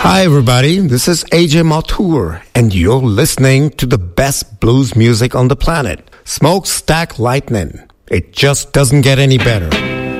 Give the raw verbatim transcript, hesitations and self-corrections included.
Hi, everybody. This is A J Mathur, and you're listening to the best blues music on the planet. Smokestack Lightning. It just doesn't get any better.